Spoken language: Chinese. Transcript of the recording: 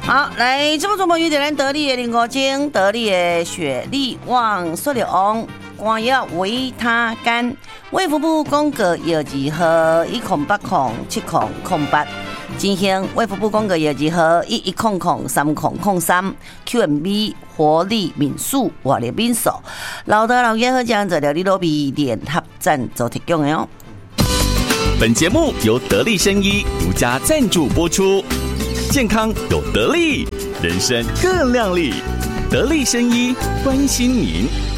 好，来，这么做有点咱得力的林国精，得力的雪力旺，说了旺，光药维他甘。卫福部公告药剂号1080708，进行卫福部公告药剂号11003003 QMB 活力敏素活力敏素，老德老爷好讲这条你罗比联合赞助提供的哦。 本节目由得力生医独家赞助播出，健康有得力，人生更亮丽。得力生医关心您。